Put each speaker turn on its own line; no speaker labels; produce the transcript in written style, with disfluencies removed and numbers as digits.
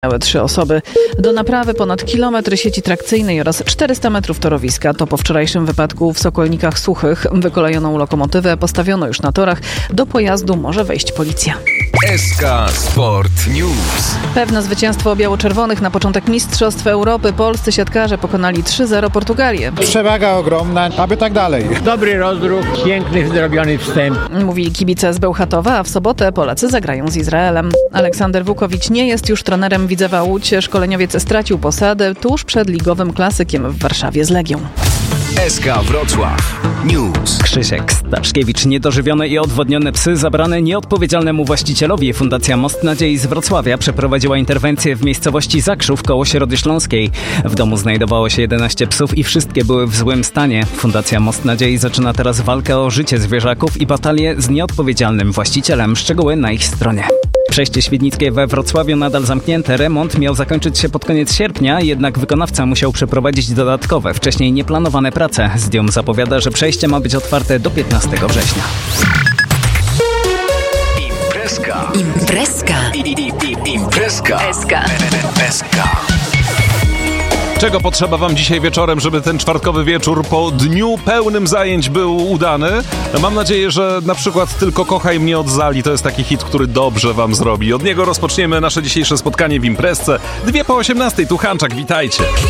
3 osoby. Do naprawy ponad kilometr sieci trakcyjnej oraz 400 metrów torowiska. To po wczorajszym wypadku w Sokolnikach Suchych. Wykolejoną lokomotywę postawiono już na torach. Do pojazdu może wejść policja.
SK Sport News.
Pewne zwycięstwo biało-czerwonych na początek Mistrzostw Europy. Polscy siatkarze pokonali 3-0 Portugalię.
Przewaga ogromna, aby tak dalej.
Dobry rozruch, piękny zrobiony wstęp.
Mówili kibice z Bełchatowa, a w sobotę Polacy zagrają z Izraelem. Aleksander Wukowicz nie jest już trenerem Widzewa Łódź. Szkoleniowiec stracił posadę tuż przed ligowym klasykiem w Warszawie z Legią.
SK Wrocław News.
Krzysiek Staszkiewicz. Niedożywione i odwodnione psy zabrane nieodpowiedzialnemu właścicielowi. Fundacja Most Nadziei z Wrocławia przeprowadziła interwencję w miejscowości Zakrzów koło Środy Śląskiej. W domu znajdowało się 11 psów i wszystkie były w złym stanie. Fundacja Most Nadziei zaczyna teraz walkę o życie zwierzaków i batalię z nieodpowiedzialnym właścicielem. Szczegóły na ich stronie. Przejście Świdnickie we Wrocławiu nadal zamknięte. Remont miał zakończyć się pod koniec sierpnia, jednak wykonawca musiał przeprowadzić dodatkowe, wcześniej nieplanowane prace. Zdjom zapowiada, że przejście ma być otwarte do 15 września.
Imprezka.
Czego potrzeba wam dzisiaj wieczorem, żeby ten czwartkowy wieczór po dniu pełnym zajęć był udany? Mam nadzieję, że na przykład Tylko kochaj mnie od Zali to jest taki hit, który dobrze wam zrobi. Od niego rozpoczniemy nasze dzisiejsze spotkanie w imprezce. 2 po 18, tu Hanczak, witajcie.